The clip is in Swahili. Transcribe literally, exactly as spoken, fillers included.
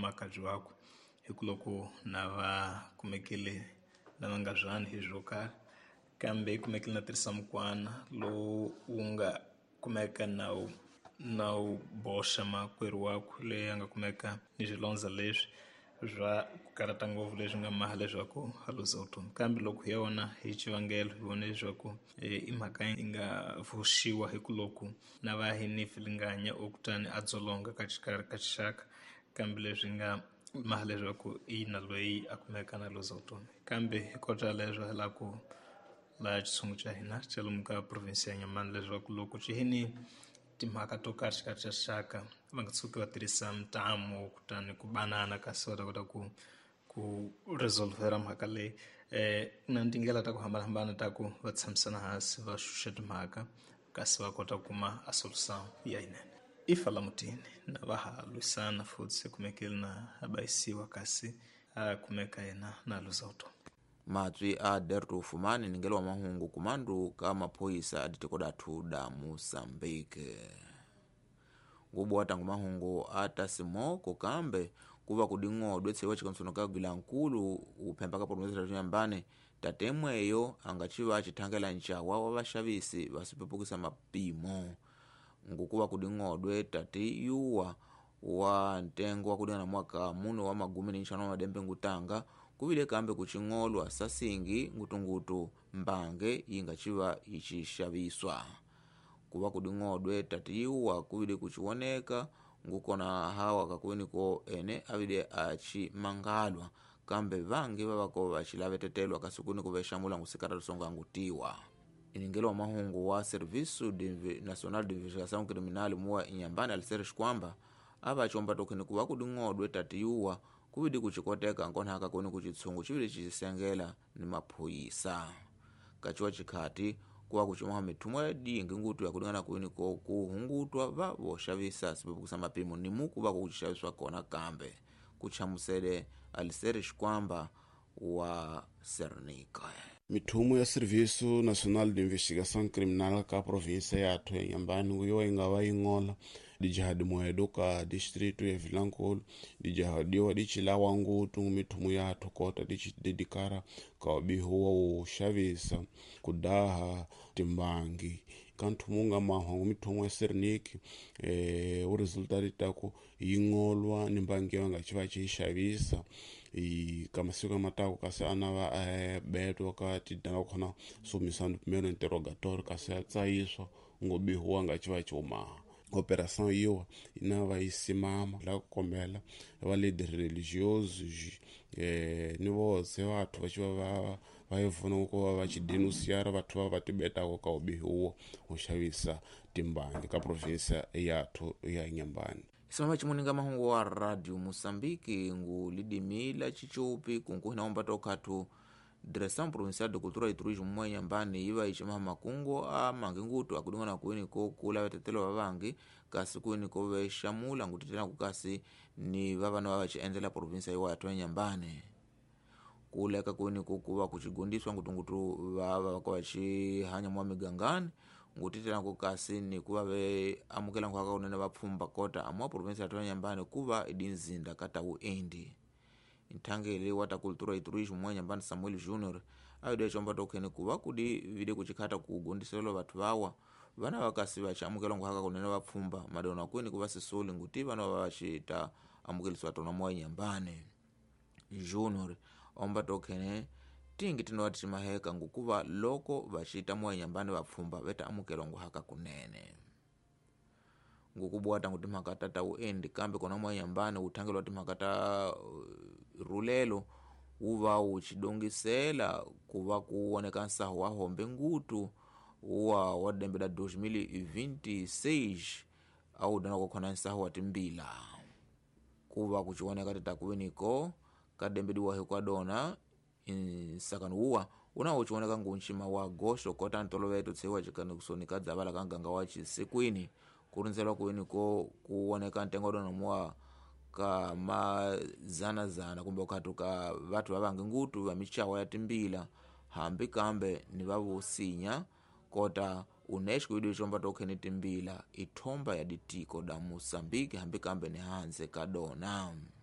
makazi wako hikuloko nava kumekele lamangazani hijoka kambe kumekele na teresa mkwana lo unga kumeka na na bosha makweru wako le anga kumeka nijilonza leswi jwa kukarata ngovu leswi nga mahala jwaku haluza utumu kambe loko hiyaona hi chivangelo hiwone jwaku e, imhaka inga vuxiwa hikuloku na va hi nifilinganya okutani adzolonga kachixaka kambe leswi nga mahala jwaku ina loyi akumeka na luza utumu kambe hikota leswo helaku la chisungu cha hina cha lomu ka provinsi ya Nyamani leswaku loko chihini timhaka to karhi xikari xa xaka va nga tshuki va tirhisa mtamu kutani ku banana kasi va ta kota ku ku resolvera mhaka leyi eh na tindlela ta ku hambanahambana ta ku va tshamisana hansi va xuxa timhaka kasi va kota ku kuma a solution ya yinene ifa la mutini na va ha lwisana futhi se kumekeli na abayisiwa kasi a kumeka yena na luza utomi matswi a Derto Fumani ningelo wa mahungu kumandu ka maphoyisa aditeko dathu da Mozambique ngubo watangu mahungu atasimo kukambe kuva kuding'odwe tsewa chikonsono ka Gwilankulu upempa ka provinsi ya Nyambane tatemweyo angachiva chithangela nchawa wa vashavisi vasipepukisa mapimo ngukuva kuding'odwe tati yuwa wa ntengo wa kudingana mwaka muno wa magumi ni nchano wa madembe ngutanga kuvile kambe kuching'olwa sasingi ngutungutu mbange ingachiva ichishaviswa kuva kuding'odwe tatiwa kuvile kuchiwoneka ngukona hawa kakuweniko ene avile achimangalwa kambe vangi vavako vachilavetetelwa kasukuni kuveshamula ngusikata lusonga ngutiwa iningelo wa mahungu wa Serviço Nacional de Investigação Criminal muwa Inyambane aliserish kwamba ava achomba tokeni kuva kuding'odwe tatiwa kuvidi kuchikoteka nkona haka kuni kuchitsungu chivili chisengela ni maphoyisa kachiwa chikhati kuwa kuchimaha mithumo ya dingi ngutu ya kudingana kuini ko kuhungutwa va voshavisa sipepukisa mapimo ni muku va kuchishaviswa kona kambe kuchamusele aliserish kwamba wa Sernica mithumo ya Serviço Nacional de Investigação Criminal ka provinsia yathu ya Nyambani nguyo ingava ing'ola dijahadi mwedo ka distrito ya Vilankulu dijahadiwa dichilawa ngutu mithumo yathu kota dichidedikara ka wabihuwa ushavisa kudaha timbangi kanthumunga mahwangu mithumo ya Sernica eh, uresultati tako ing'olwa nimbangi wanga chiva chishavisa i kamasiku amatako kasi anava eh, beto ka tidanga khona sumisando primeiro interrogatório kasi atsayiswa ngobihuwa nga chiva chuma operação hiyo inava isimama la kukombela va líder religiosos eh ni vose vathu vachiva va vaivuna ku va chidenunciara vathu va vatibetako ka ubihuwo ushavisa timbangi ka provinsia yathu ya Nyambani Isama chimuninga mahungu wa Radio Mozambique ngu lidimila chichupi kunkuhina ombato katu Direção Provincial de Cultura e Turismo mwa Nyambani iva ichimaha makungo a mangi ngutu akudungana kuini ko kula vetetelo vavangi kasi kuini ko veshamula ngutitena kukasi ni vavana vava chiendela provincia iwa yatu ya Nyambani kuleka kuini kukuva kuchigundiswa ngutungutu vava wako vachihanya mwa migangani ngutitena kukasi ni kuva ve amukela nkuhaka unene vapfumba kota amwa provincia yatu ya Nyambani kuva idinzinda kata uendi intangele wata cultura e turismo mwa Nyambani Samuel Junior ayode chomba tokeni kuva kudi vide kuchikata kugundiselo vatu vawa vana vakasi vachamukela nkuhaka kunene vapfumba madona kweni kuva sisuli nguti vana vachita amukeliswa tona mwa Nyambani Junior omba tokeni tingi tinowati chimaheka ngukuva loko vachita mwa Nyambani vapfumba veta amukela nkuhaka kunene ngukubwata nguti makata uendi kambe kona mwa Nyambani utangelo ati makata uh, rulelo uva uchidongisela kuva kuoneka nsaho wa hombe ngutu uwa wadembe da dois mil e vinte e seis au dana kukona nsaho watimbila kuva kuchioneka titakuweniko kadembe diwa hekwa dona insakanu uwa una uchioneka ngunchima wa gosho kota ntolo vetu tsewa chikani kusonika zavala kanganga wachi sekwini kurunzelwa kuini ko kuoneka ntengo dona mwa ka mazana zana kumbe ukatuka vatu vavangi ngutu va michawa ya timbila hambi kambe ni vavusinya kota uneshi kuido chomba tokeni timbila itomba ya ditiko da Mozambique hambi kambe ni hanze kadona